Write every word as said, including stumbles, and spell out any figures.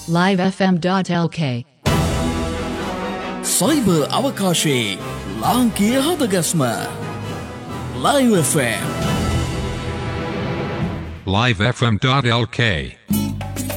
live f m dot l k cyber අවකාශයේ ලාංකීය හදගස්ම Live F M live f m dot l k